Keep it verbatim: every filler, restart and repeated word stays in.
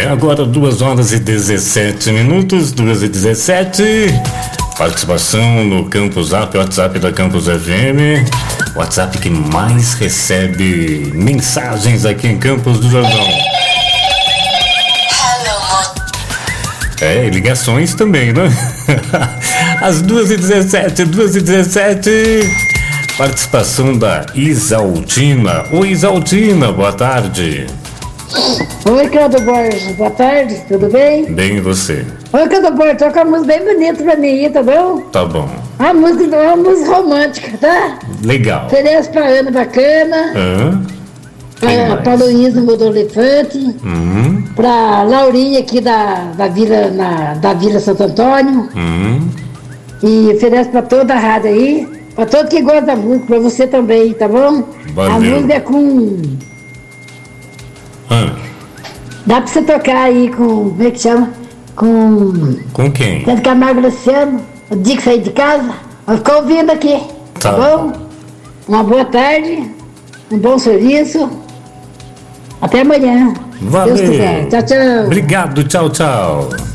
É, agora duas horas e dezessete minutos, duas e dezessete. Participação no Campus Zap, WhatsApp da Campus F M. WhatsApp que mais recebe mensagens aqui em Campos do Jordão. É, ligações também, né? Às duas e dezessete, duas e dezessete. Participação da Isaltina. Oi, Isaltina, boa tarde. Oi, Cadu Borges, boa tarde, tudo bem? Bem, e você? Oi, Cadu Borges, toca uma música bem bonita pra mim aí, tá bom? Tá bom. Uma música, uma música romântica, tá? Legal. Oferece pra Ana Bacana. Hã? Pra, pra Luísa Mudou Elefante. Hum. Pra Laurinha aqui da, da, Vila, na, da Vila Santo Antônio. Hum. E oferece pra toda a rádio aí. Pra todo que gosta da música, pra você também, tá bom? Valeu. A música é com... Hã? Dá pra você tocar aí com... Como é que chama? Com... Com quem? Pedro Camargo Luciano, o dia que saí de casa. Eu fico ouvindo aqui, tá, tá bom? Uma boa tarde, um bom serviço. Até amanhã. Valeu. Deus quiser. Tchau, tchau. Obrigado, tchau, tchau.